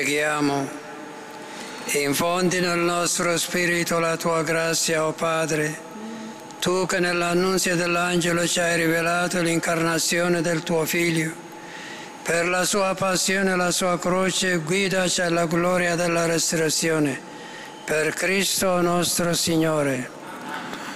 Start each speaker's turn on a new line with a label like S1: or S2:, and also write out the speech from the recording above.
S1: Preghiamo. Infondi nel nostro spirito la tua grazia, o Padre, tu che nell'annunzio dell'angelo ci hai rivelato l'incarnazione del tuo Figlio. Per la sua passione e la sua croce guidaci alla gloria della resurrezione. Per Cristo nostro Signore.